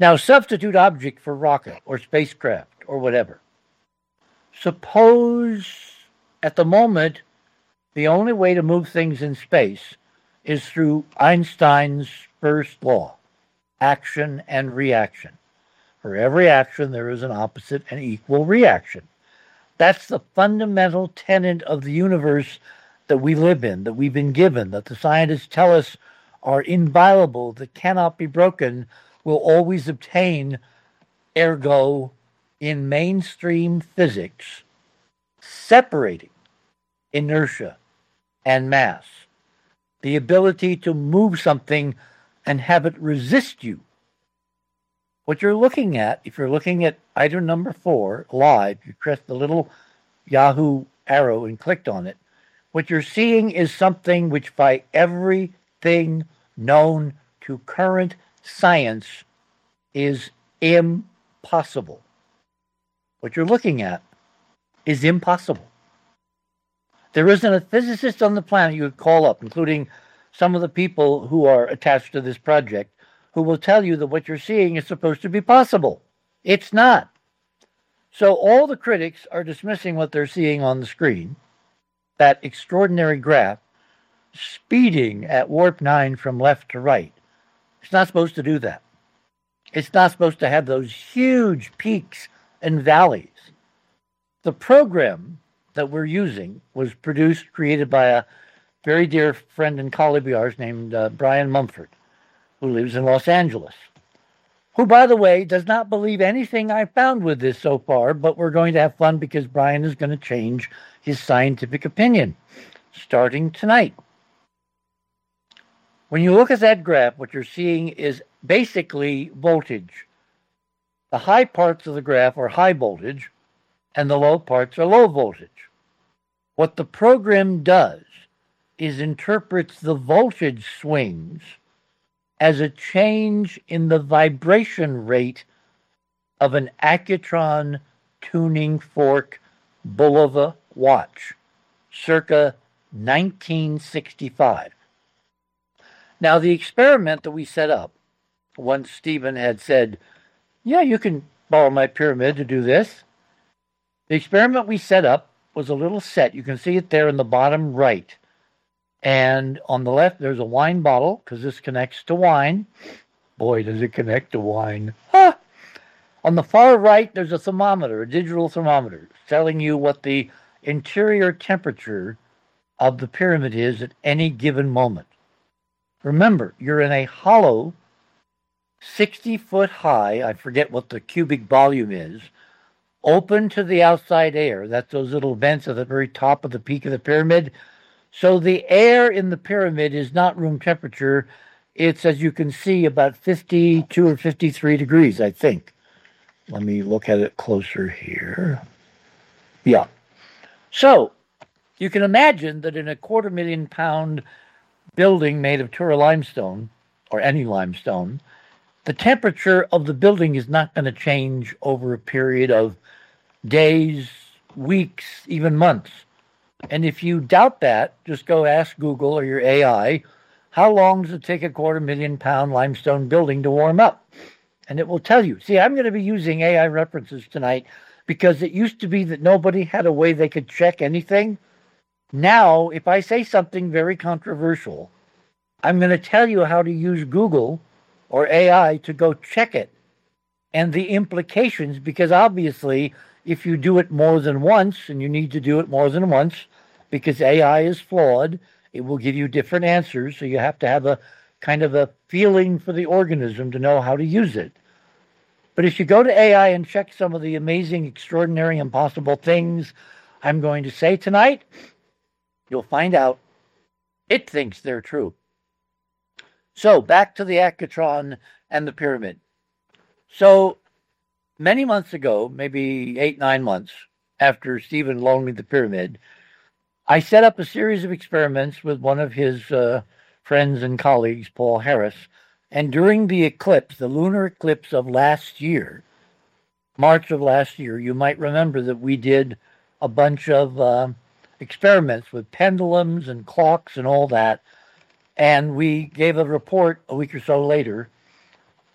Now, substitute object for rocket or spacecraft or whatever. Suppose at the moment the only way to move things in space is through Einstein's first law, action and reaction. For every action, there is an opposite and equal reaction. That's the fundamental tenet of the universe that we live in, that we've been given, that the scientists tell us are inviolable, that cannot be broken, will always obtain. Ergo, in mainstream physics, separating inertia and mass, the ability to move something and have it resist you. What you're looking at, if you're looking at item number 4 live, you press the little Yahoo arrow and clicked on it, what you're seeing is something which by everything known to current science is impossible. What you're looking at is impossible. There isn't a physicist on the planet you could call up, including some of the people who are attached to this project, who will tell you that what you're seeing is supposed to be possible. It's not. So all the critics are dismissing what they're seeing on the screen, that extraordinary graph, speeding at warp 9 from left to right. It's not supposed to do that. It's not supposed to have those huge peaks and valleys. The program that we're using was created by a very dear friend and colleague of ours named Brian Mumford, who lives in Los Angeles, who, by the way, does not believe anything I found with this so far, but we're going to have fun because Brian is going to change his scientific opinion starting tonight. When you look at that graph, what you're seeing is basically voltage. The high parts of the graph are high voltage, and the low parts are low voltage. What the program does is interprets the voltage swings as a change in the vibration rate of an Accutron tuning fork Bulova watch, circa 1965. Now, the experiment that we set up, once Stephen had said, yeah, you can borrow my pyramid to do this, the experiment we set up was a little set. You can see it there in the bottom right. And on the left, there's a wine bottle, because this connects to wine. Boy, does it connect to wine. Huh. On the far right, there's a thermometer, a digital thermometer, telling you what the interior temperature of the pyramid is at any given moment. Remember, you're in a hollow, 60-foot high, I forget what the cubic volume is, open to the outside air. That's those little vents at the very top of the peak of the pyramid. So the air in the pyramid is not room temperature. It's, as you can see, about 52 or 53 degrees, I think. Let me look at it closer here. Yeah. So you can imagine that in a 250,000-pound building made of Tura limestone, or any limestone, the temperature of the building is not going to change over a period of days, weeks, even months. And if you doubt that, just go ask Google or your AI, how long does it take a 250,000-pound limestone building to warm up? And it will tell you. See, I'm going to be using AI references tonight because it used to be that nobody had a way they could check anything. Now, if I say something very controversial, I'm going to tell you how to use Google or AI to go check it and the implications, because obviously, if you do it more than once, and you need to do it more than once, because AI is flawed, it will give you different answers, so you have to have a kind of a feeling for the organism to know how to use it. But if you go to AI and check some of the amazing, extraordinary, impossible things I'm going to say tonight, you'll find out it thinks they're true. So, back to the Accutron and the pyramid. So, many months ago, maybe 8-9 months after Stephen loaned me the pyramid, I set up a series of experiments with one of his friends and colleagues, Paul Harris. And during the eclipse, the lunar eclipse of last year, March of last year, you might remember that we did a bunch of experiments with pendulums and clocks and all that. And we gave a report a week or so later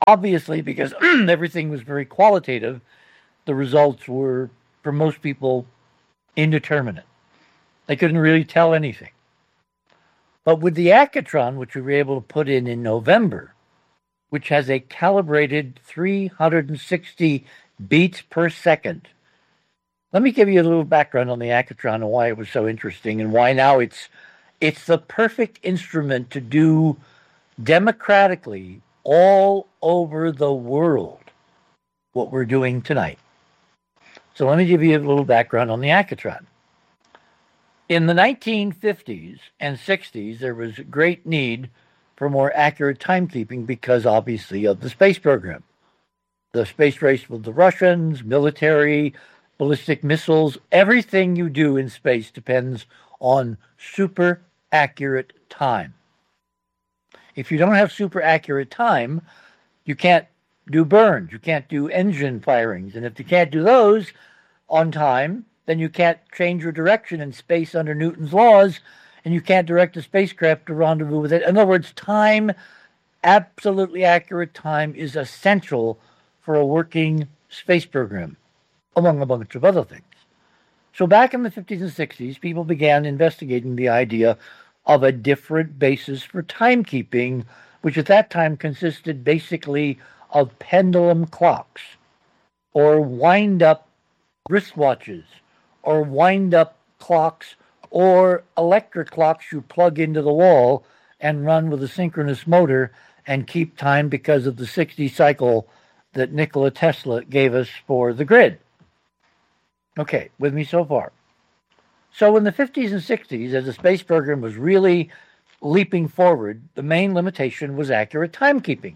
Obviously, because everything was very qualitative, the results were, for most people, indeterminate. They couldn't really tell anything. But with the Accutron, which we were able to put in November, which has a calibrated 360 beats per second. Let me give you a little background on the Accutron and why it was so interesting and why now it's the perfect instrument to do democratically all over the world what we're doing tonight. So let me give you a little background on the Accutron. In the 1950s and 60s, there was great need for more accurate timekeeping because, obviously, of the space program. The space race with the Russians, military, ballistic missiles, everything you do in space depends on super accurate time. If you don't have super accurate time, you can't do burns, you can't do engine firings, and if you can't do those on time, then you can't change your direction in space under Newton's laws, and you can't direct a spacecraft to rendezvous with it. In other words, time, absolutely accurate time, is essential for a working space program, among a bunch of other things. So back in the 50s and 60s, people began investigating the idea of a different basis for timekeeping, which at that time consisted basically of pendulum clocks, or wind-up wristwatches, or wind-up clocks, or electric clocks you plug into the wall and run with a synchronous motor and keep time because of the 60 cycle that Nikola Tesla gave us for the grid. Okay, with me so far. So in the 50s and 60s, as the space program was really leaping forward, the main limitation was accurate timekeeping.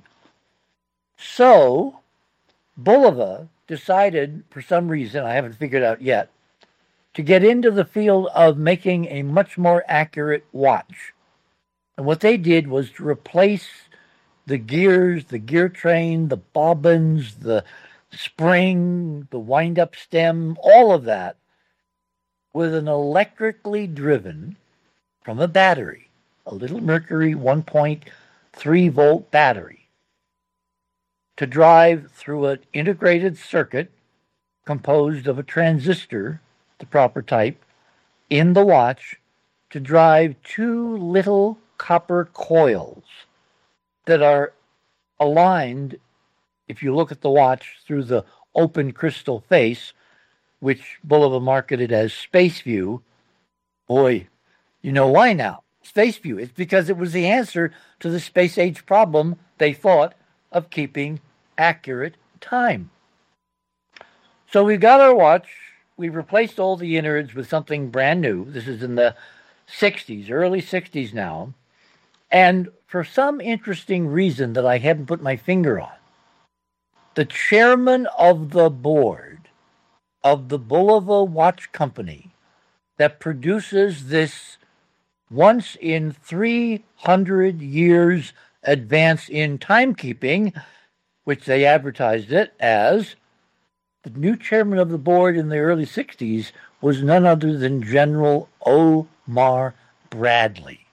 So Bulova decided, for some reason I haven't figured out yet, to get into the field of making a much more accurate watch. And what they did was to replace the gears, the gear train, the bobbins, the spring, the wind-up stem, all of that, with an electrically driven, from a battery, a little Mercury 1.3 volt battery, to drive through an integrated circuit composed of a transistor, the proper type, in the watch, to drive two little copper coils that are aligned, if you look at the watch through the open crystal face, which Bulova marketed as Space View. Boy, you know why now. Space View. It's because it was the answer to the space age problem they thought of keeping accurate time. So we got our watch. We replaced all the innards with something brand new. This is in the 60s, early 60s now. And for some interesting reason that I haven't put my finger on, the chairman of the board of the Bulova Watch Company that produces this once in 300 years advance in timekeeping, which they advertised it as, the new chairman of the board in the early 60s was none other than General Omar Bradley.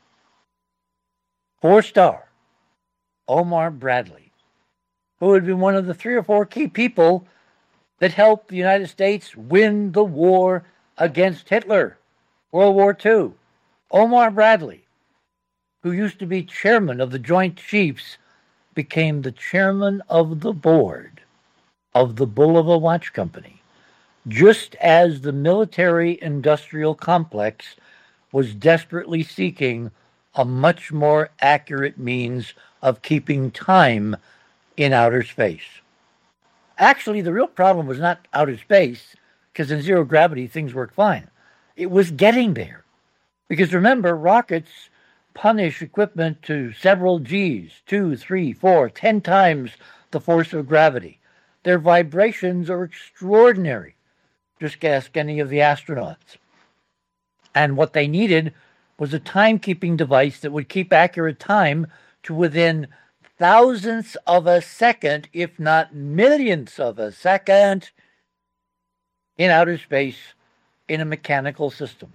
4-star Omar Bradley, who had been one of the 3 or 4 key people that helped the United States win the war against Hitler, World War II. Omar Bradley, who used to be chairman of the Joint Chiefs, became the chairman of the board of the Bulova Watch Company, just as the military-industrial complex was desperately seeking a much more accurate means of keeping time in outer space. Actually, the real problem was not outer space, because in zero gravity things work fine. It was getting there. Because remember, rockets punish equipment to several Gs, 2, 3, 4, 10 times the force of gravity. Their vibrations are extraordinary. Just ask any of the astronauts. And what they needed was a timekeeping device that would keep accurate time to within thousandths of a second, if not millionths of a second, in outer space in a mechanical system.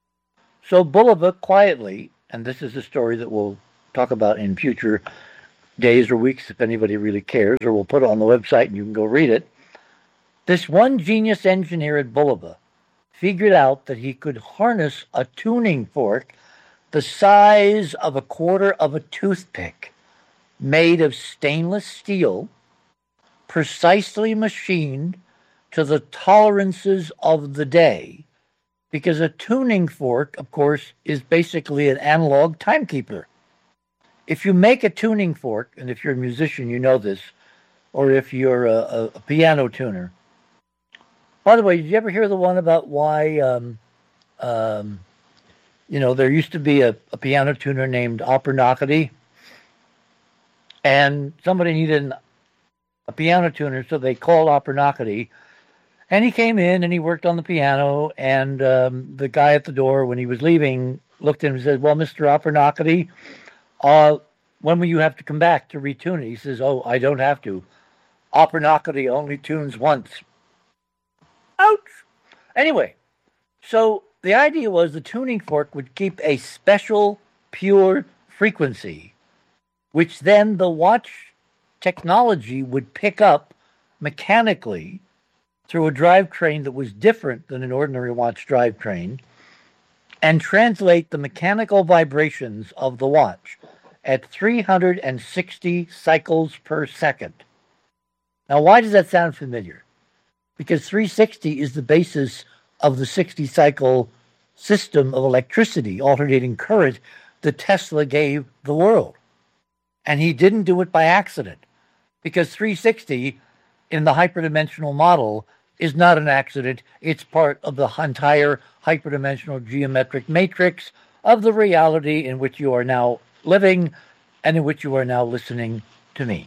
So Bulova quietly, and this is a story that we'll talk about in future days or weeks, if anybody really cares, or we'll put it on the website and you can go read it. This one genius engineer at Bulova figured out that he could harness a tuning fork the size of a quarter of a toothpick, made of stainless steel, precisely machined to the tolerances of the day, because a tuning fork, of course, is basically an analog timekeeper. If you make a tuning fork, and if you're a musician, you know this, or if you're a piano tuner. By the way, did you ever hear the one about why, there used to be a piano tuner named Abernathy, and somebody needed a piano tuner, so they called Abernathy, and he came in and he worked on the piano, and the guy at the door, when he was leaving, looked at him and said, "Well, Mr. Abernathy, when will you have to come back to retune it?" He says, "Oh, I don't have to. Abernathy only tunes once." Ouch! Anyway, so the idea was the tuning fork would keep a special, pure frequency, which then the watch technology would pick up mechanically through a drivetrain that was different than an ordinary watch drivetrain, and translate the mechanical vibrations of the watch at 360 cycles per second. Now, why does that sound familiar? Because 360 is the basis of the 60-cycle system of electricity, alternating current, that Tesla gave the world. And he didn't do it by accident, because 360 in the hyperdimensional model is not an accident. It's part of the entire hyperdimensional geometric matrix of the reality in which you are now living and in which you are now listening to me.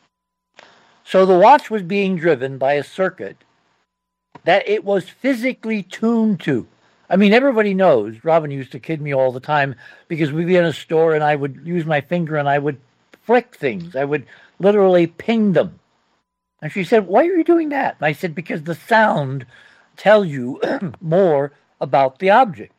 So the watch was being driven by a circuit that it was physically tuned to. I mean, everybody knows, Robin used to kid me all the time, because we'd be in a store and I would use my finger and I would flick things. I would literally ping them. And she said, "Why are you doing that?" And I said, "Because the sound tells you more about the object."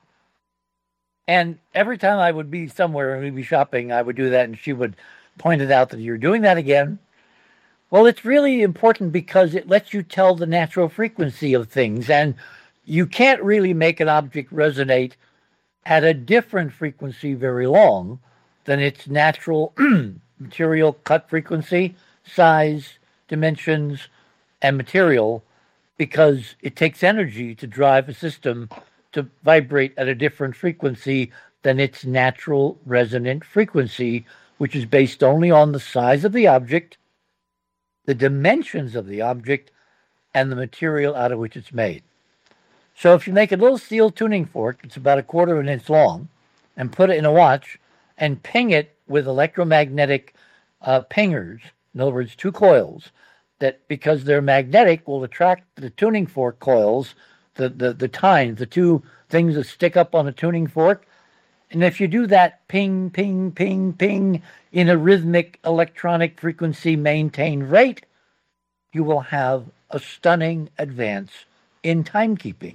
And every time I would be somewhere and we'd be shopping, I would do that, and she would point it out that you're doing that again. Well, it's really important because it lets you tell the natural frequency of things, and you can't really make an object resonate at a different frequency very long than its natural material cut frequency, size, dimensions, and material, because it takes energy to drive a system to vibrate at a different frequency than its natural resonant frequency, which is based only on the size of the object, the dimensions of the object, and the material out of which it's made. So if you make a little steel tuning fork, it's about a quarter of an inch long, and put it in a watch, and ping it with electromagnetic pingers, in other words, two coils, that because they're magnetic will attract the tuning fork coils, the tines, the two things that stick up on a tuning fork. And if you do that ping, ping, ping, ping in a rhythmic electronic frequency maintained rate, you will have a stunning advance in timekeeping.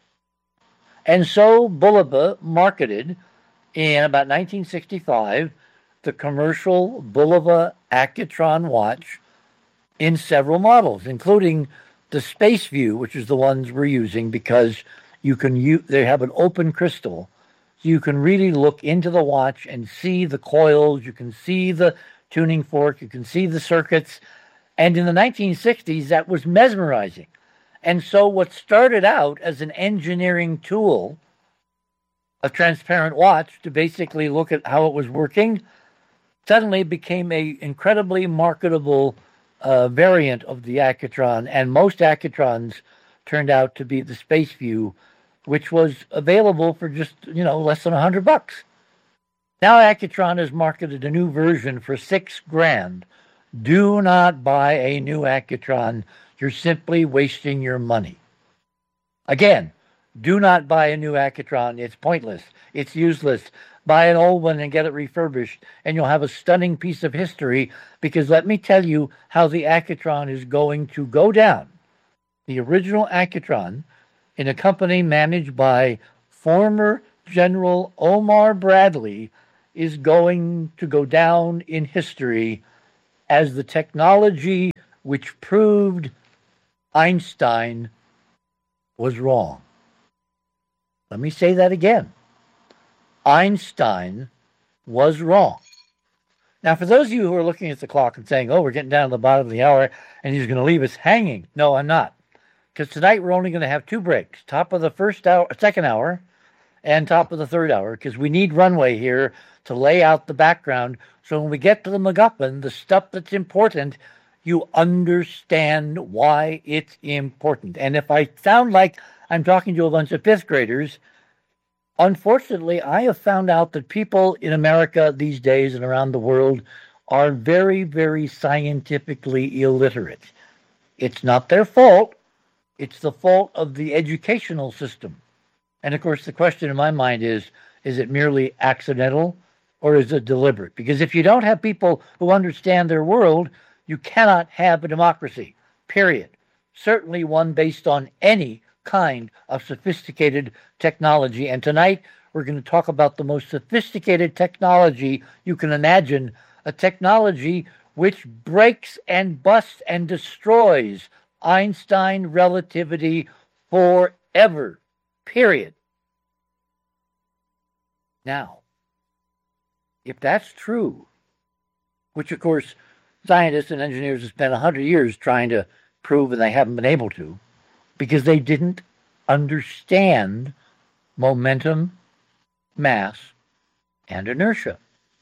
And so Bulova marketed in about 1965 the commercial Bulova Accutron watch in several models, including the Space View, which is the ones we're using because they have an open crystal. So you can really look into the watch and see the coils, you can see the tuning fork, you can see the circuits. And in the 1960s, that was mesmerizing. And so what started out as an engineering tool, a transparent watch to basically look at how it was working, suddenly became an incredibly marketable variant of the Accutron. And most Accutrons turned out to be the Space View, which was available for just, less than $100. Now Accutron has marketed a new version for $6,000. Do not buy a new Accutron. You're simply wasting your money. Again, do not buy a new Accutron. It's pointless. It's useless. Buy an old one and get it refurbished, and you'll have a stunning piece of history, because let me tell you how the Accutron is going to go down. The original Accutron, in a company managed by former General Omar Bradley, is going to go down in history as the technology which proved Einstein was wrong. Let me say that again. Einstein was wrong. Now, for those of you who are looking at the clock and saying, oh, we're getting down to the bottom of the hour and he's going to leave us hanging. No, I'm not. Because tonight we're only going to have 2 breaks, top of the second hour and top of the third hour, because we need runway here to lay out the background. So when we get to the MacGuffin, the stuff that's important, you understand why it's important. And if I sound like I'm talking to a bunch of 5th graders, unfortunately, I have found out that people in America these days and around the world are very, very scientifically illiterate. It's not their fault. It's the fault of the educational system. And of course, the question in my mind is it merely accidental or is it deliberate? Because if you don't have people who understand their world, you cannot have a democracy, period. Certainly one based on any kind of sophisticated technology. And tonight, we're going to talk about the most sophisticated technology you can imagine, a technology which breaks and busts and destroys Einstein relativity forever, period. Now, if that's true, which of course scientists and engineers have spent 100 years trying to prove and they haven't been able to, because they didn't understand momentum, mass, and inertia.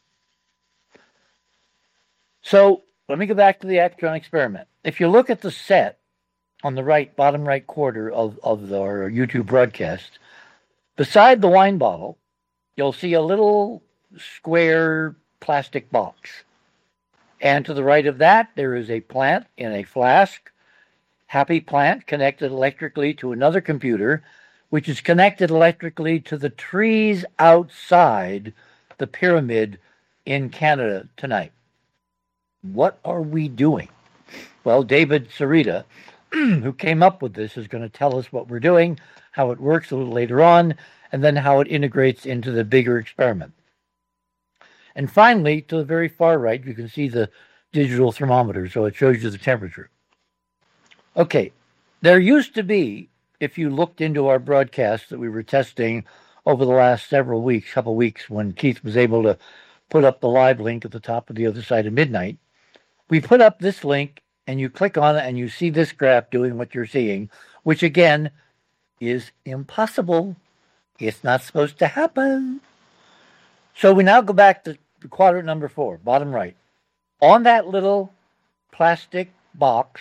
So let me go back to the Accutron experiment. If you look at the set on the right, bottom right quarter of our YouTube broadcast, beside the wine bottle, you'll see a little square plastic box. And to the right of that, there is a plant in a flask, happy plant connected electrically to another computer, which is connected electrically to the trees outside the pyramid in Canada tonight. What are we doing? Well, David Sarita, who came up with this, is going to tell us what we're doing, how it works a little later on, and then how it integrates into the bigger experiment. And finally, to the very far right, you can see the digital thermometer, so it shows you the temperature. Okay, there used to be, if you looked into our broadcast that we were testing over the last couple weeks, when Keith was able to put up the live link at the top of The Other Side of Midnight, we put up this link, and you click on it, and you see this graph doing what you're seeing, which again is impossible. It's not supposed to happen. So we now go back to quadrant number 4, bottom right. On that little plastic box,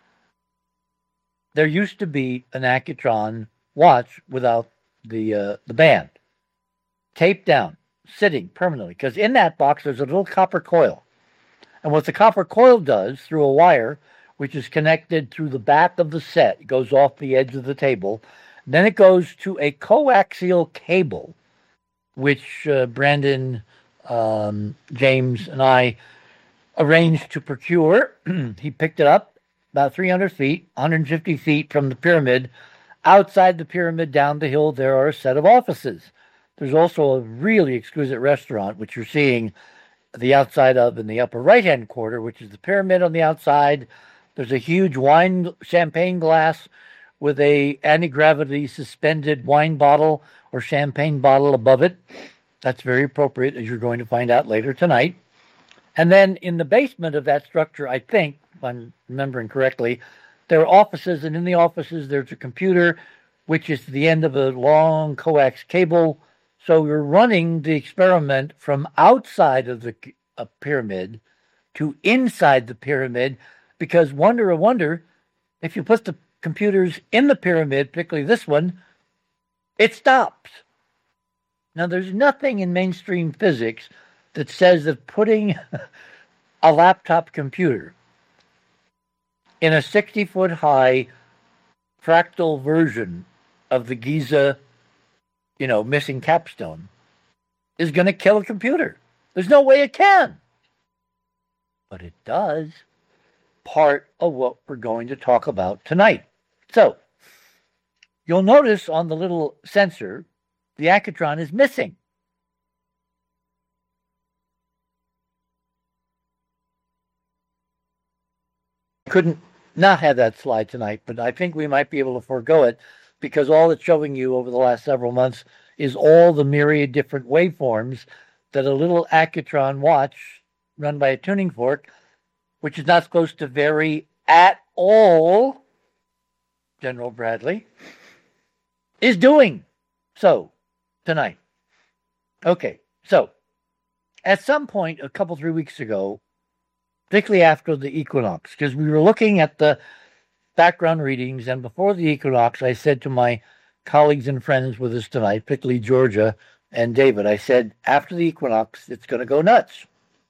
there used to be an Accutron watch without the band, taped down, sitting permanently, because in that box there's a little copper coil. And what the copper coil does through a wire, which is connected through the back of the set, it goes off the edge of the table, then it goes to a coaxial cable, which Brandon, James, and I arranged to procure. He picked it up about 300 feet, 150 feet from the pyramid. Outside the pyramid, down the hill, there are a set of offices. There's also a really exquisite restaurant, which you're seeing the outside of in the upper right-hand quarter, which is the pyramid on the outside. There's a huge champagne glass with a anti-gravity suspended wine bottle or champagne bottle above it. That's very appropriate, as you're going to find out later tonight. And then in the basement of that structure, I think, if I'm remembering correctly, there are offices, and in the offices there's a computer, which is the end of a long coax cable. So you're running the experiment from outside of the pyramid to inside the pyramid, because wonder, if you put the computers in the pyramid, particularly this one, it stops. Now, there's nothing in mainstream physics that says that putting a laptop computer in a 60-foot high fractal version of the Giza, missing capstone is going to kill a computer. There's no way it can. But it does. Part of what we're going to talk about tonight. So, you'll notice on the little sensor, the Accutron is missing. couldn't not have that slide tonight, but I think we might be able to forego it because all it's showing you over the last several months is all the myriad different waveforms that a little Accutron watch run by a tuning fork, which is not supposed to vary at all, General Bradley, is doing so tonight. Okay, so at some point, a couple, 3 weeks ago, particularly after the equinox, because we were looking at the background readings, and before the equinox, I said to my colleagues and friends with us tonight, particularly Georgia and David, I said, after the equinox, it's going to go nuts.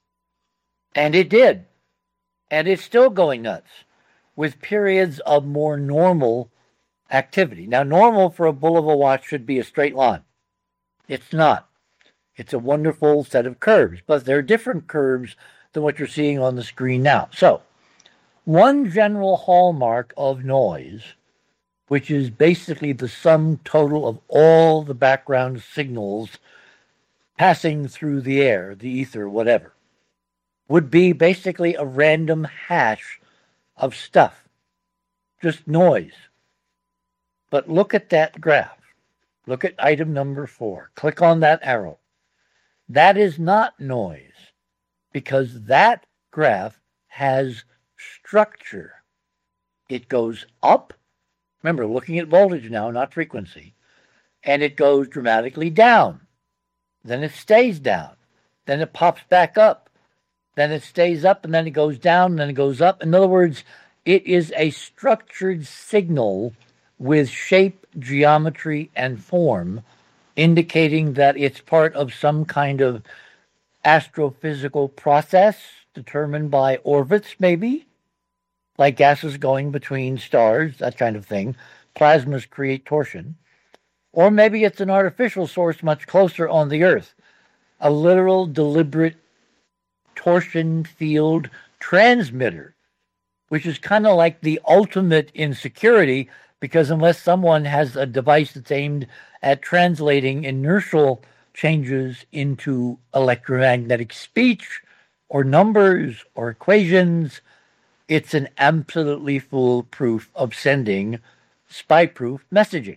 And it did. And it's still going nuts with periods of more normal activity. Now, normal for a Bulova watch should be a straight line. It's not. It's a wonderful set of curves, but they're different curves than what you're seeing on the screen now. So, one general hallmark of noise, which is basically the sum total of all the background signals passing through the air, the ether, whatever, would be basically a random hash of stuff, just noise. But look at that graph. Look at item number 4. Click on that arrow. That is not noise, because that graph has structure. It goes up. Remember, looking at voltage now, not frequency. And it goes dramatically down. Then it stays down. Then it pops back up. Then it stays up, and then it goes down, and then it goes up. In other words, it is a structured signal with shape, geometry, and form, indicating that it's part of some kind of astrophysical process determined by orbits, maybe, like gases going between stars, that kind of thing. Plasmas create torsion. Or maybe it's an artificial source much closer on the Earth, a literal, deliberate torsion field transmitter, which is kind of like the ultimate in security, because unless someone has a device that's aimed at translating inertial changes into electromagnetic speech or numbers or equations, it's an absolutely foolproof of sending spy-proof messaging.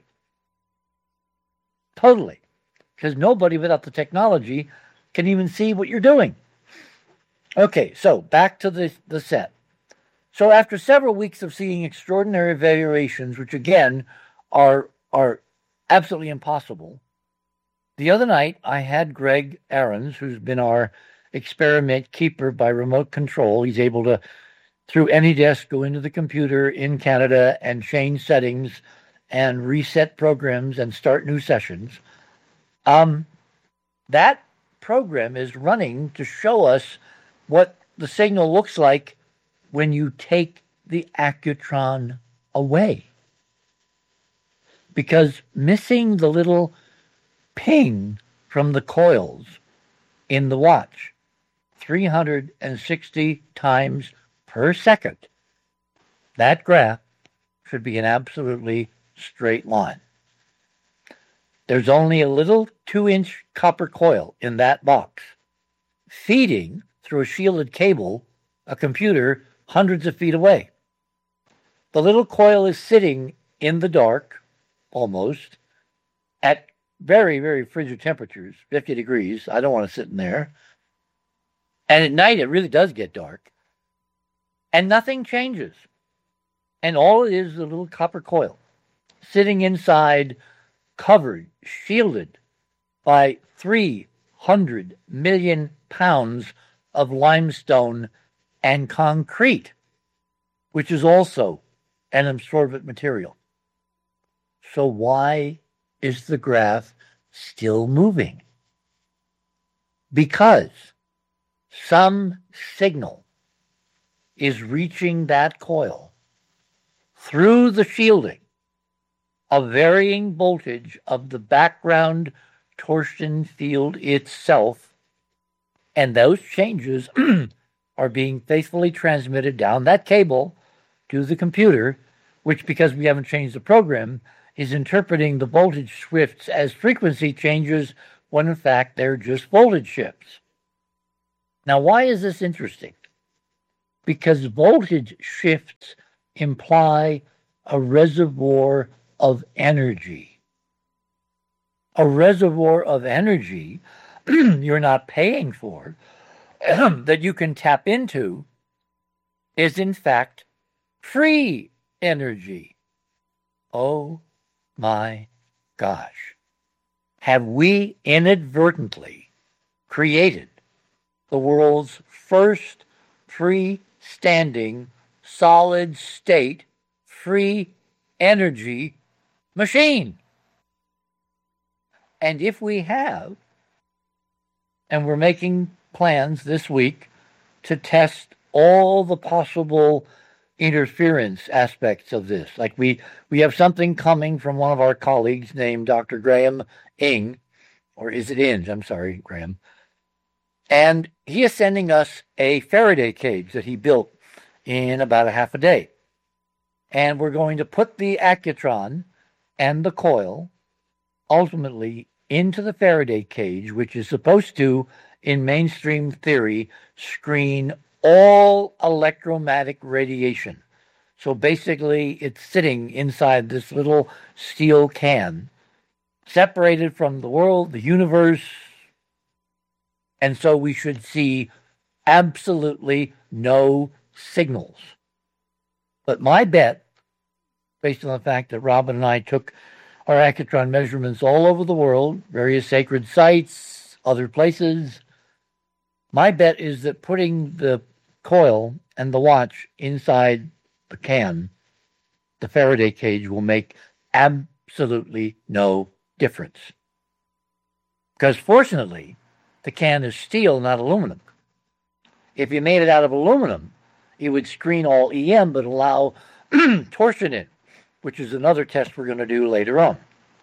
Totally. Because nobody without the technology can even see what you're doing. Okay, so back to the set. So after several weeks of seeing extraordinary variations, which again are absolutely impossible, the other night I had Greg Ahrens, who's been our experiment keeper by remote control. He's able to, through AnyDesk, go into the computer in Canada and change settings and reset programs and start new sessions. That program is running to show us what the signal looks like when you take the Accutron away. Because missing the little ping from the coils in the watch 360 times per second, that graph should be an absolutely straight line. There's only a little 2-inch copper coil in that box, feeding through a shielded cable a computer hundreds of feet away. The little coil is sitting in the dark, almost, at very, very frigid temperatures, 50 degrees. I don't want to sit in there. And at night, it really does get dark. And nothing changes. And all it is a little copper coil sitting inside, covered, shielded by 300 million pounds of limestone and concrete, which is also an absorbent material. So why is the graph still moving? Because some signal is reaching that coil through the shielding of varying voltage of the background torsion field itself, and those changes are being faithfully transmitted down that cable to the computer, which, because we haven't changed the program, is interpreting the voltage shifts as frequency changes when in fact they're just voltage shifts. Now, why is this interesting? because voltage shifts imply a reservoir of energy. A reservoir of energy you're not paying for that you can tap into is in fact free energy. Oh my gosh. Have we inadvertently created the world's first freestanding solid state free energy machine? And if we have, and we're making plans this week to test all the possible interference aspects of this. Like we have something coming from one of our colleagues named Dr. Graham Ing, or is it Inge? I'm sorry, Graham. And he is sending us a Faraday cage that he built in about a half a day. And we're going to put the Accutron and the coil ultimately into the Faraday cage, which is supposed to, in mainstream theory, screen all electromagnetic radiation. So basically, it's sitting inside this little steel can, separated from the world, the universe, and so we should see absolutely no signals. But my bet, based on the fact that Robin and I took our Accutron measurements all over the world, various sacred sites, other places, my bet is that putting the coil and the watch inside the can, the Faraday cage, will make absolutely no difference. Because fortunately, the can is steel, not aluminum. If you made it out of aluminum, it would screen all EM but allow torsion in, which is another test we're going to do later on.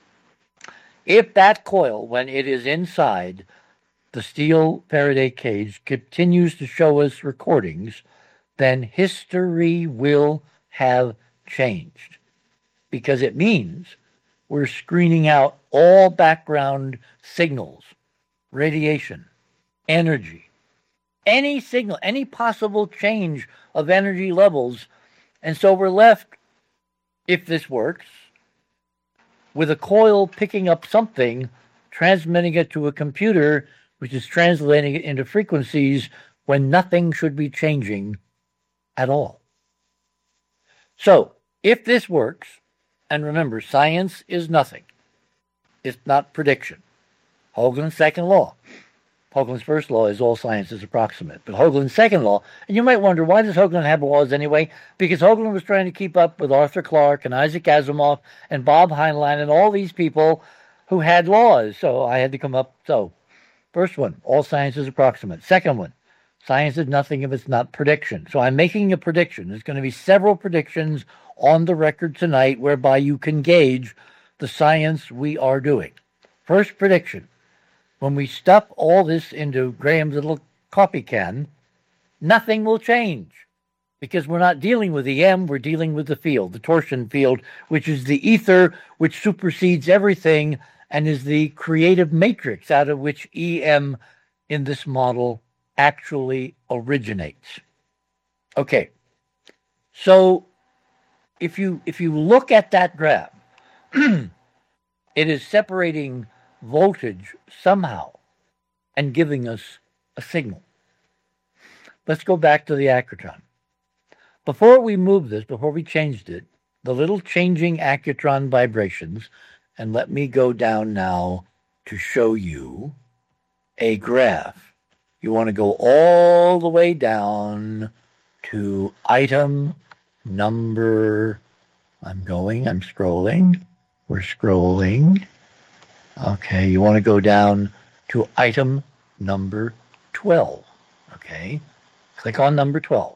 If that coil, when it is inside the steel Faraday cage, continues to show us recordings, then history will have changed. Because it means we're screening out all background signals, radiation, energy, any signal, any possible change of energy levels. And so we're left, if this works, with a coil picking up something, transmitting it to a computer, which is translating it into frequencies when nothing should be changing at all. So, if this works, and remember, science is nothing. It's not prediction. Hoagland's second law. Hoagland's first law is all science is approximate. But Hoagland's second law, and you might wonder, why does Hoagland have laws anyway? Because Hoagland was trying to keep up with Arthur Clarke and Isaac Asimov and Bob Heinlein and all these people who had laws. So I had to come up. So, first one, all science is approximate. Second one, science is nothing if it's not prediction. So I'm making a prediction. There's going to be several predictions on the record tonight whereby you can gauge the science we are doing. First prediction. When we stuff all this into Graham's little coffee can, nothing will change because we're not dealing with EM, we're dealing with the field, the torsion field, which is the ether which supersedes everything and is the creative matrix out of which EM in this model actually originates. Okay, so if you look at that graph, it is separating voltage somehow and giving us a signal. Let's go back to the Accutron. Before we moved this, before we changed it, the little changing Accutron vibrations, and let me go down now to show you a graph. You want to go all the way down to item number, I'm scrolling, we're scrolling. Okay, you want to go down to item number 12. Okay, click on number 12.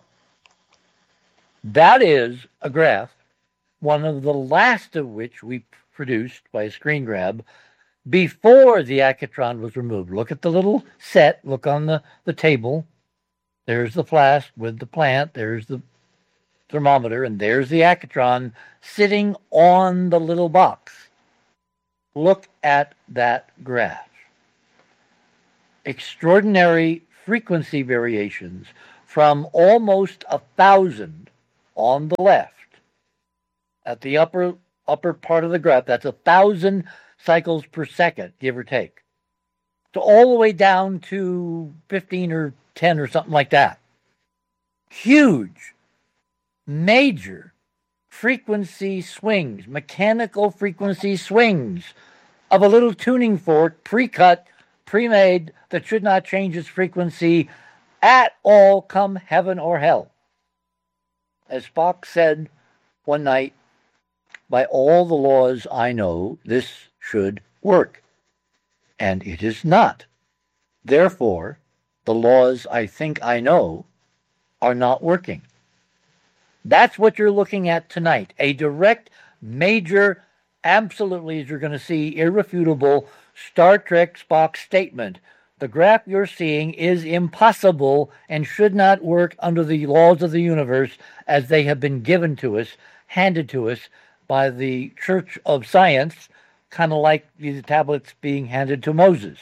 That is a graph, one of the last of which we produced by a screen grab before the Accutron was removed. Look at the little set, look on the table. There's the flask with the plant, there's the thermometer, and there's the Accutron sitting on the little box. Look at that graph. Extraordinary frequency variations from almost 1,000 on the left at the upper part of the graph. That's 1,000 cycles per second, give or take, to all the way down to 15 or 10 or something like that. Huge, major frequency swings, mechanical frequency swings of a little tuning fork, pre-cut, pre-made, that should not change its frequency at all, come heaven or hell. As Spock said one night, by all the laws I know, this should work. And it is not. Therefore, the laws I think I know are not working. That's what you're looking at tonight. A direct, major, absolutely, as you're going to see, irrefutable Star Trek Spock statement. The graph you're seeing is impossible and should not work under the laws of the universe as they have been given to us, handed to us by the Church of Science, kind of like these tablets being handed to Moses.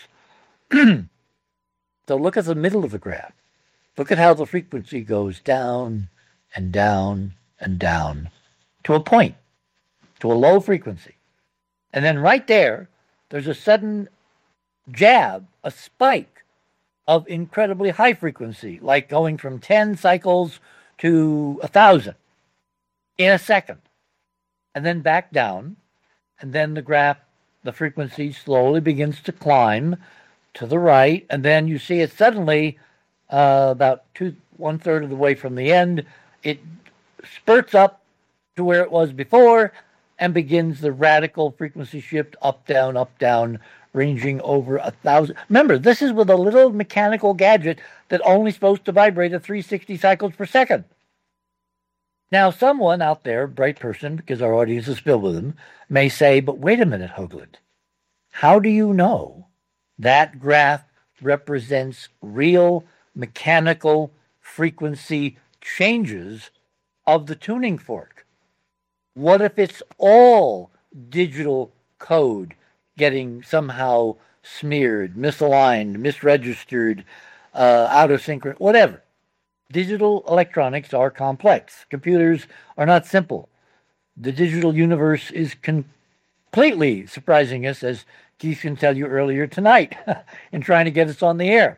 So look at the middle of the graph. Look at how the frequency goes down and down and down to a point, to a low frequency. And then right there, there's a sudden jab, a spike of incredibly high frequency, like going from 10 cycles to 1,000 in a second. And then back down, and then the graph, the frequency slowly begins to climb to the right, and then you see it suddenly, about 1/3 of the way from the end, it spurts up to where it was before and begins the radical frequency shift up, down, ranging over 1,000. Remember, this is with a little mechanical gadget that only supposed to vibrate at 360 cycles per second. Now, someone out there, bright person, because our audience is filled with them, may say, but wait a minute, Hoagland. How do you know that graph represents real mechanical frequency changes of the tuning fork? What if it's all digital code getting somehow smeared, misaligned, misregistered, out of sync, whatever? Digital electronics are complex. Computers are not simple. The digital universe is completely surprising us, as Keith can tell you earlier tonight, in trying to get us on the air.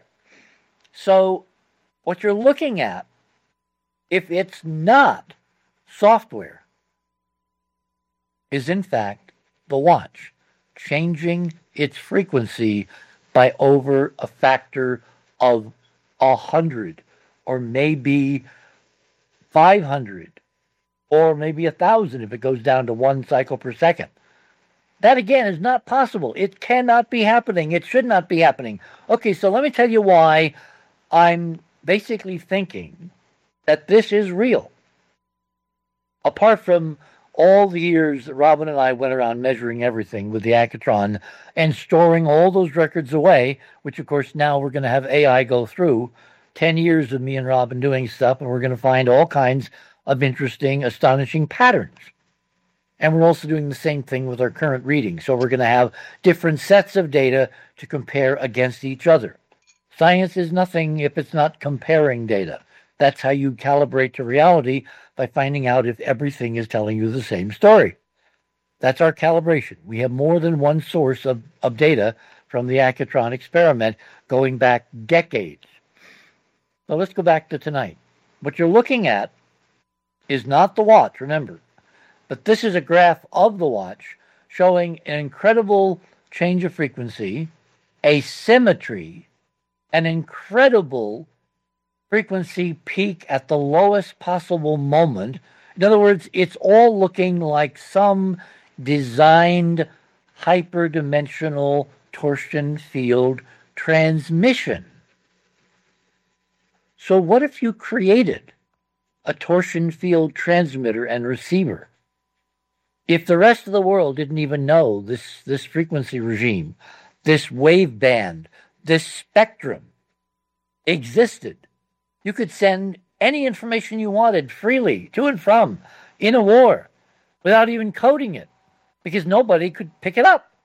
So what you're looking at, if it's not software, is in fact the watch changing its frequency by over a factor of 100, or maybe 500, or maybe 1,000 if it goes down to 1 cycle per second. That, again, is not possible. It cannot be happening. It should not be happening. Okay, so let me tell you why I'm basically thinking that this is real. Apart from all the years that Robin and I went around measuring everything with the Accutron and storing all those records away, which, of course, now we're going to have AI go through 10 years of me and Robin doing stuff, and we're going to find all kinds of interesting, astonishing patterns. And we're also doing the same thing with our current readings. So we're going to have different sets of data to compare against each other. Science is nothing if it's not comparing data. That's how you calibrate to reality, by finding out if everything is telling you the same story. That's our calibration. We have more than one source of data from the Accutron experiment going back decades. So let's go back to tonight. What you're looking at is not the watch, remember, but this is a graph of the watch showing an incredible change of frequency, asymmetry, an incredible frequency peak at the lowest possible moment. In other words, it's all looking like some designed hyperdimensional torsion field transmission. So what if you created a torsion field transmitter and receiver? If the rest of the world didn't even know this frequency regime, this wave band, this spectrum existed, you could send any information you wanted freely to and from in a war without even coding it, because nobody could pick it up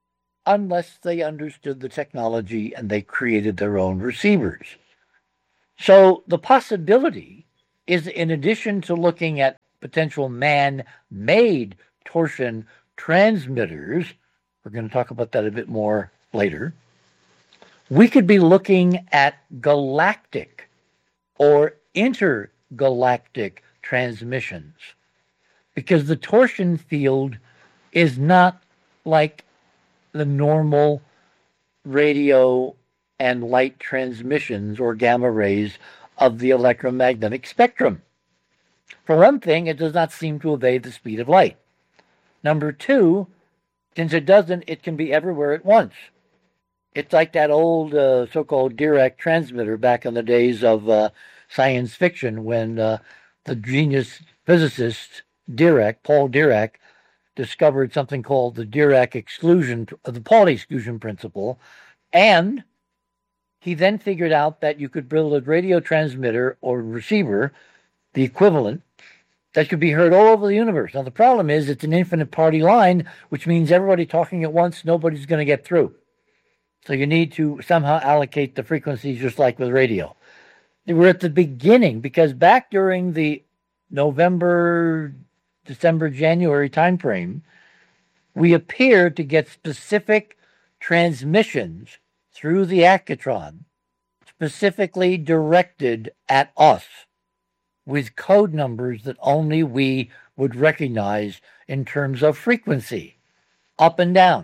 unless they understood the technology and they created their own receivers. So the possibility is, in addition to looking at potential man-made torsion transmitters, we're going to talk about that a bit more later, we could be looking at galactic or intergalactic transmissions, because the torsion field is not like the normal radio and light transmissions or gamma rays of the electromagnetic spectrum. For one thing, it does not seem to obey the speed of light. Number two, since it doesn't, it can be everywhere at once. It's like that old so-called Dirac transmitter back in the days of science fiction, when the genius physicist Paul Dirac, discovered something called the Dirac exclusion, the Pauli exclusion principle, and he then figured out that you could build a radio transmitter or receiver, the equivalent, that could be heard all over the universe. Now, the problem is it's an infinite party line, which means everybody talking at once, nobody's going to get through. So you need to somehow allocate the frequencies, just like with radio. We're at the beginning, because back during the November, December, January timeframe, we appeared to get specific transmissions through the Accutron, specifically directed at us, with code numbers that only we would recognize in terms of frequency, up and down.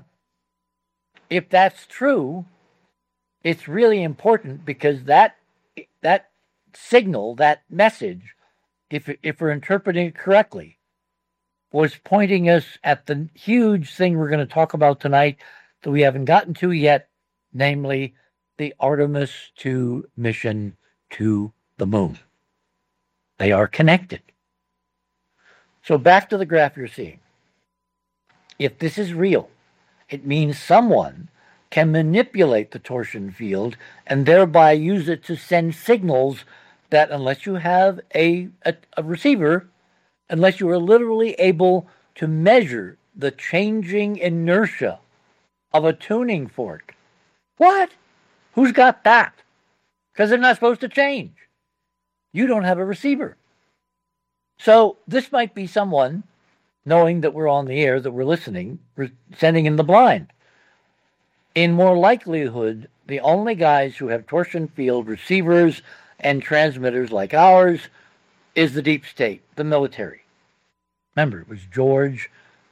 If that's true, it's really important, because that signal, that message, if we're interpreting it correctly, was pointing us at the huge thing we're going to talk about tonight that we haven't gotten to yet, namely the Artemis II mission to the moon. They are connected. So back to the graph you're seeing. If this is real, it means someone can manipulate the torsion field and thereby use it to send signals that, unless you have a receiver, unless you are literally able to measure the changing inertia of a tuning fork. What? Who's got that? Because they're not supposed to change. You don't have a receiver. So this might be someone, knowing that we're on the air, that we're listening, we're sending in the blind. In more likelihood, the only guys who have torsion field receivers and transmitters like ours is the deep state, the military. Remember, it was George,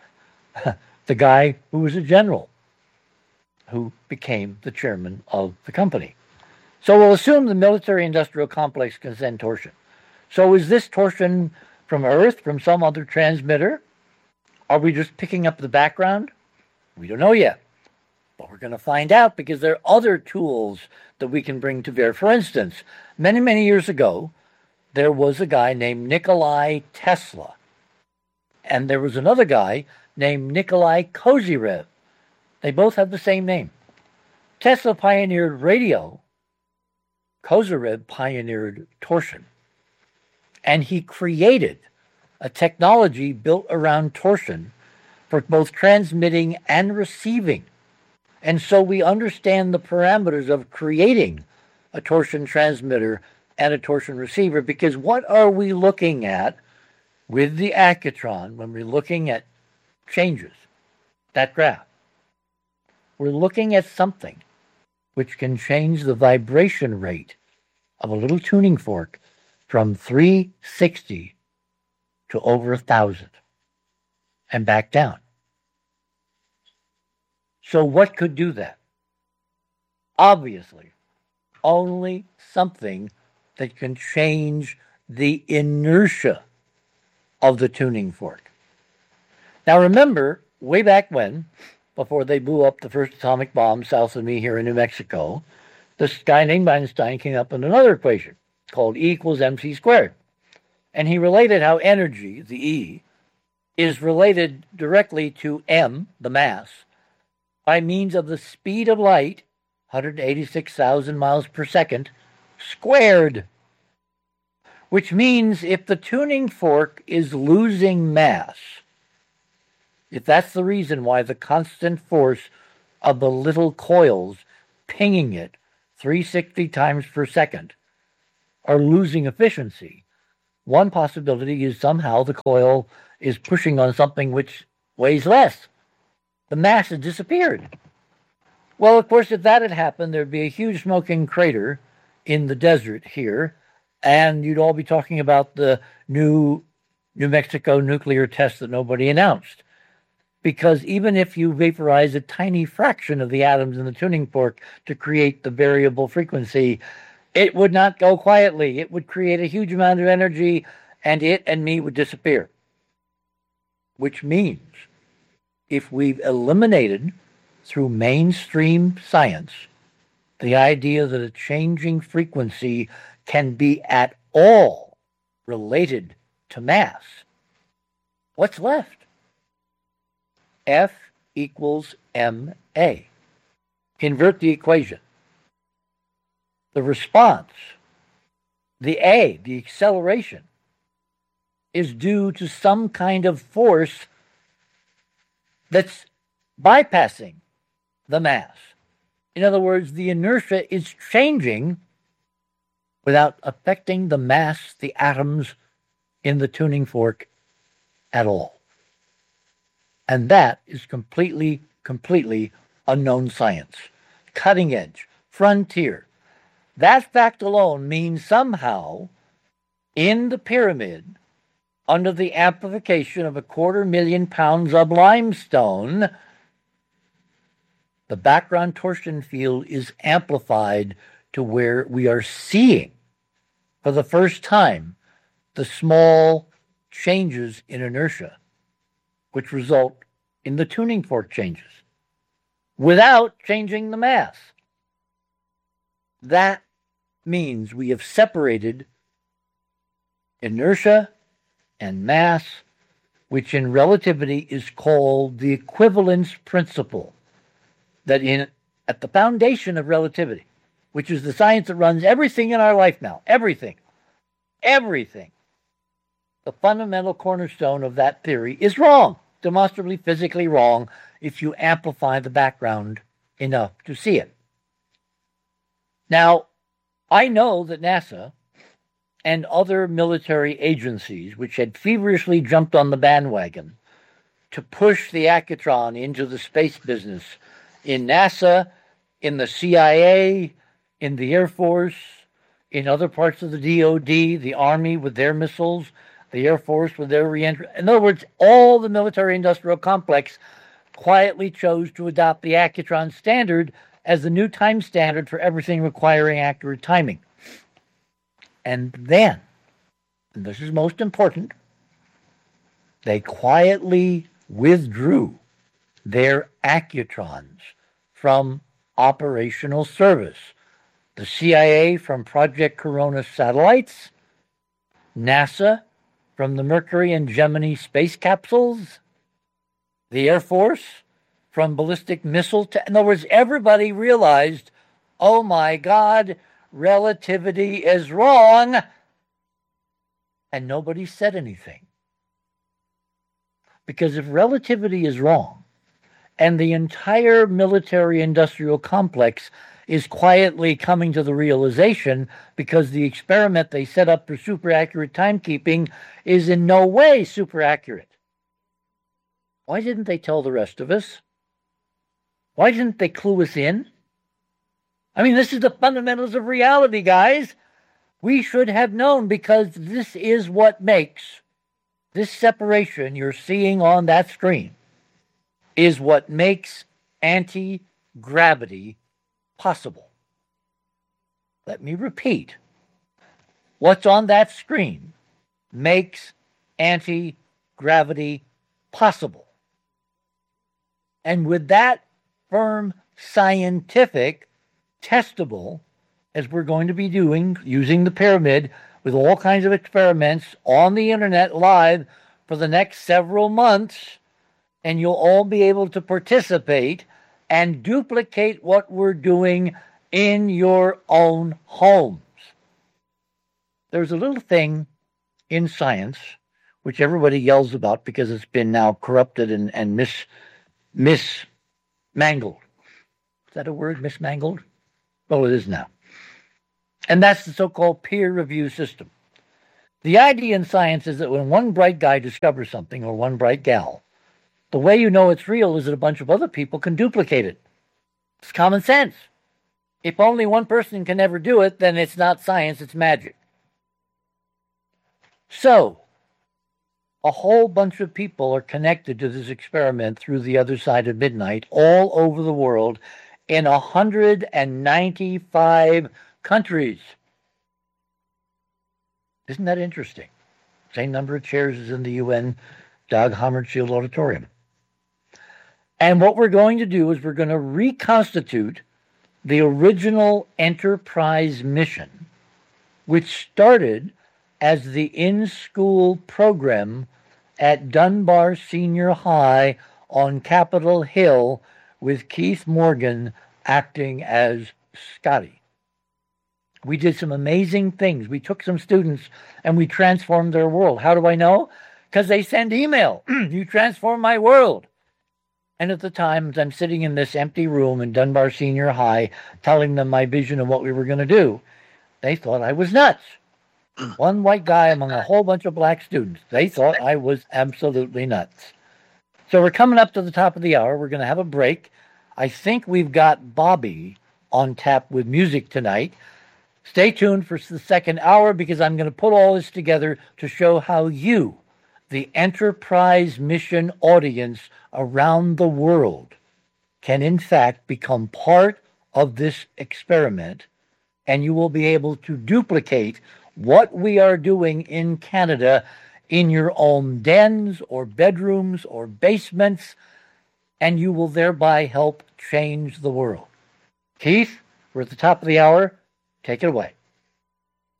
the guy who was a general, who became the chairman of the company. So we'll assume the military-industrial complex can send torsion. So is this torsion from Earth, from some other transmitter? Are we just picking up the background? We don't know yet. But we're going to find out, because there are other tools that we can bring to bear. For instance, many, many years ago, there was a guy named Nikolai Tesla. And there was another guy named Nikolai Kozyrev. They both have the same name. Tesla pioneered radio. Kozyrev pioneered torsion. And he created a technology built around torsion for both transmitting and receiving. And so we understand the parameters of creating a torsion transmitter and a torsion receiver, because what are we looking at with the Accutron when we're looking at changes, that graph? We're looking at something which can change the vibration rate of a little tuning fork from 360 to over 1,000 and back down. So what could do that? Obviously, only something that can change the inertia of the tuning fork. Now remember, way back when, before they blew up the first atomic bomb south of me here in New Mexico, this guy named Einstein came up with another equation called E equals mc squared. And he related how energy, the E, is related directly to m, the mass, by means of the speed of light, 186,000 miles per second, squared. Which means if the tuning fork is losing mass, if that's the reason why the constant force of the little coils pinging it 360 times per second are losing efficiency. One possibility is somehow the coil is pushing on something which weighs less. The mass has disappeared. Well, of course, if that had happened, there'd be a huge smoking crater in the desert here, and you'd all be talking about the new New Mexico nuclear test that nobody announced. Because even if you vaporize a tiny fraction of the atoms in the tuning fork to create the variable frequency, it would not go quietly. It would create a huge amount of energy, and it and me would disappear. Which means if we've eliminated through mainstream science the idea that a changing frequency can be at all related to mass, what's left? F equals ma. Invert the equation. The response, the acceleration, is due to some kind of force that's bypassing the mass. In other words, the inertia is changing without affecting the mass, the atoms in the tuning fork at all. And that is completely unknown science. Cutting edge, frontier. That fact alone means somehow in the pyramid, under the amplification of 250,000 pounds of limestone, the background torsion field is amplified to where we are seeing for the first time the small changes in inertia which result in the tuning fork changes without changing the mass. That means we have separated inertia and mass, which in relativity is called the equivalence principle, that at the foundation of relativity, which is the science that runs everything in our life now, everything, the fundamental cornerstone of that theory is wrong, demonstrably physically wrong, if you amplify the background enough to see it. Now, I know that NASA and other military agencies, which had feverishly jumped on the bandwagon to push the Accutron into the space business in NASA, in the CIA, in the Air Force, in other parts of the DoD, the Army with their missiles, the Air Force with their reentry. In other words, all the military-industrial complex quietly chose to adopt the Accutron standard as the new time standard for everything requiring accurate timing. And then, and this is most important, they quietly withdrew their Accutrons from operational service. The CIA from Project Corona satellites, NASA from the Mercury and Gemini space capsules, the Air Force from ballistic missile. In other words, everybody realized, oh my God, relativity is wrong, and nobody said anything. Because if relativity is wrong, and the entire military-industrial complex is quietly coming to the realization because the experiment they set up for super accurate timekeeping is in no way super accurate. Why didn't they tell the rest of us? Why didn't they clue us in? I mean, this is the fundamentals of reality, guys. We should have known, because this is what makes this separation you're seeing on that screen is what makes anti-gravity possible. Let me repeat. What's on that screen makes anti-gravity possible. And with that firm, scientific, testable, as we're going to be doing, using the pyramid with all kinds of experiments on the internet live for the next several months, and you'll all be able to participate and duplicate what we're doing in your own homes. There's a little thing in science which everybody yells about because it's been now corrupted and mismangled. Is that a word, mismangled? Well, it is now. And that's the so-called peer review system. The idea in science is that when one bright guy discovers something, or one bright gal, the way you know it's real is that a bunch of other people can duplicate it. It's common sense. If only one person can ever do it, then it's not science, it's magic. So, a whole bunch of people are connected to this experiment through the other side of midnight all over the world in 195 countries. Isn't that interesting? Same number of chairs as in the UN Dag Hammarskjöld Auditorium. And what we're going to do is we're going to reconstitute the original Enterprise mission, which started as the in-school program at Dunbar Senior High on Capitol Hill with Keith Morgan acting as Scotty. We did some amazing things. We took some students and we transformed their world. How do I know? Because they send email. You transform my world. And at the time, I'm sitting in this empty room in Dunbar Senior High telling them my vision of what we were going to do. They thought I was nuts. One white guy among a whole bunch of black students. They thought I was absolutely nuts. So we're coming up to the top of the hour. We're going to have a break. I think we've got Bobby on tap with music tonight. Stay tuned for the second hour because I'm going to put all this together to show how you, the Enterprise mission audience around the world, can in fact become part of this experiment, and you will be able to duplicate what we are doing in Canada in your own dens or bedrooms or basements, and you will thereby help change the world. Keith, we're at the top of the hour. Take it away.